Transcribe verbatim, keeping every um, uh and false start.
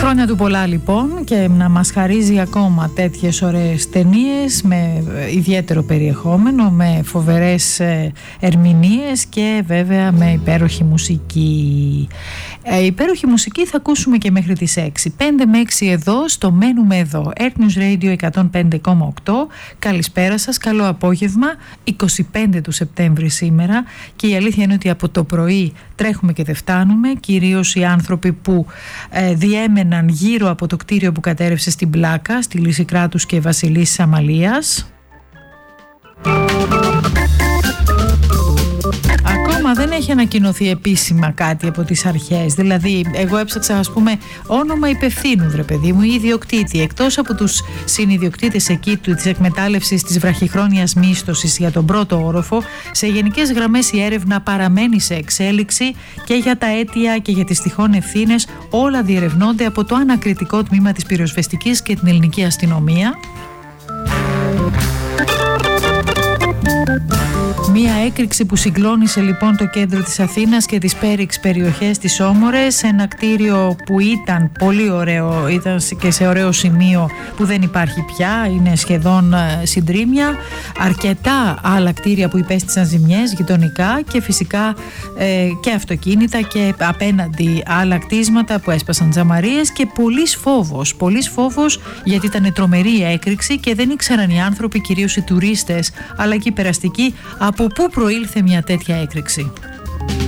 Χρόνια του πολλά λοιπόν, και να μας χαρίζει ακόμα τέτοιες ωραίες ταινίες με ιδιαίτερο περιεχόμενο, με φοβερές ερμηνείες και βέβαια με υπέροχη μουσική. Ε, υπέροχη μουσική θα ακούσουμε και μέχρι τις έξι. πέντε με έξι εδώ στο Μένουμε Εδώ. Earth News Radio εκατόν πέντε κόμμα οκτώ. Καλησπέρα σας, καλό απόγευμα. είκοσι πέντε του Σεπτέμβρη σήμερα, και η αλήθεια είναι ότι από το πρωί τρέχουμε και δεν φτάνουμε, κυρίως οι άνθρωποι που ε, διέμεναν γύρω από το κτίριο που κατέρευσε στην Πλάκα, στη Λυσικράτους και Βασιλής Αμαλίας. Ακόμα δεν έχει ανακοινωθεί επίσημα κάτι από τις αρχές. Δηλαδή, εγώ έψαξα, ας πούμε, όνομα υπευθύνου, βρε παιδί μου, ή ιδιοκτήτη. Εκτός από τους συνιδιοκτήτες εκεί του, της εκμετάλλευσης της βραχυχρόνιας μίσθωσης για τον πρώτο όροφο, σε γενικές γραμμές η έρευνα παραμένει σε εξέλιξη, και για τα αίτια και για τις τυχόν ευθύνες όλα διερευνώνται από το ανακριτικό τμήμα της πυροσβεστικής και την ελληνική αστυνομία. Μία έκρηξη που συγκλώνησε λοιπόν το κέντρο της Αθήνας και τις πέριξ περιοχές της Όμορες, ένα κτίριο που ήταν πολύ ωραίο, ήταν και σε ωραίο σημείο που δεν υπάρχει πια, είναι σχεδόν συντρίμμια, αρκετά άλλα κτίρια που υπέστησαν ζημιές γειτονικά, και φυσικά ε, και αυτοκίνητα και απέναντι άλλα κτίσματα που έσπασαν τζαμαρίες, και πολύς φόβος, πολύς φόβος γιατί ήταν τρομερή η έκρηξη και δεν ήξεραν οι άνθρωποι, κυρίως οι τουρίστες αλλά και οι περαστικοί, από πού προήλθε μια τέτοια έκρηξη.